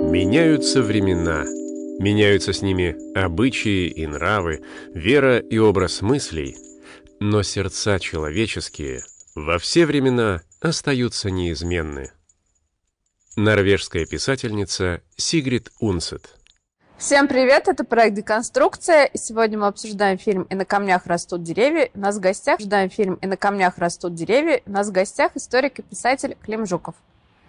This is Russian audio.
Меняются времена, меняются с ними обычаи и нравы, вера и образ мыслей, но сердца человеческие во все времена остаются неизменны. Норвежская писательница Сигрид Унсет. Всем привет, это проект «Деконструкция», и сегодня мы обсуждаем фильм «И на камнях растут деревья». У нас в гостях историк и писатель Клим Жуков.